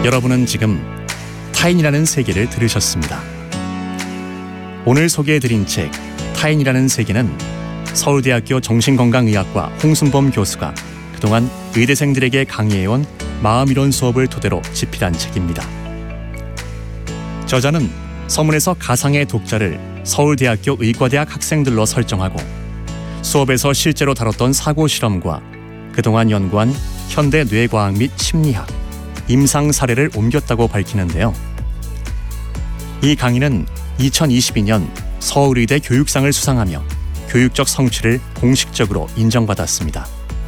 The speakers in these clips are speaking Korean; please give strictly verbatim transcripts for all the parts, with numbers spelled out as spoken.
여러분은 지금 타인이라는 세계를 들으셨습니다. 오늘 소개해드린 책 타인이라는 세계는 서울대학교 정신건강의학과 홍순범 교수가 그동안 의대생들에게 강의해온 마음이론 수업을 토대로 집필한 책입니다. 저자는 서문에서 가상의 독자를 서울대학교 의과대학 학생들로 설정하고 수업에서 실제로 다뤘던 사고 실험과 그동안 연구한 현대 뇌과학 및 심리학, 임상 사례를 옮겼다고 밝히는데요. 이 강의는 이천이십이 년 서울의대 교육상을 수상하며 교육적 성취를 공식적으로 인정받았습니다.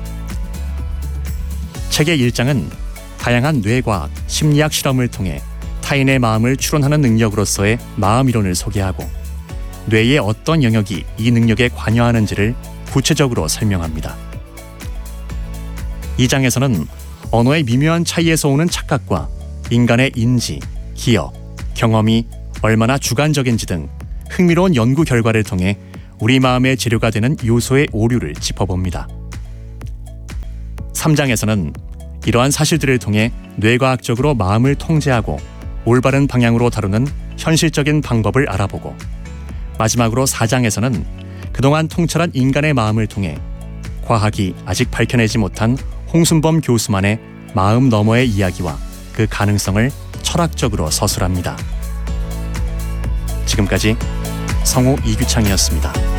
책의 일 장은 다양한 뇌과학, 심리학 실험을 통해 타인의 마음을 추론하는 능력으로서의 마음이론을 소개하고 뇌의 어떤 영역이 이 능력에 관여하는지를 구체적으로 설명합니다. 이 장에서는 언어의 미묘한 차이에서 오는 착각과 인간의 인지, 기억, 경험이 얼마나 주관적인지 등 흥미로운 연구 결과를 통해 우리 마음의 재료가 되는 요소의 오류를 짚어봅니다. 삼 장에서는 이러한 사실들을 통해 뇌과학적으로 마음을 통제하고 올바른 방향으로 다루는 현실적인 방법을 알아보고 마지막으로 사 장에서는 그동안 통찰한 인간의 마음을 통해 과학이 아직 밝혀내지 못한 홍순범 교수만의 마음 너머의 이야기와 그 가능성을 철학적으로 서술합니다. 지금까지 성우 이규창이었습니다.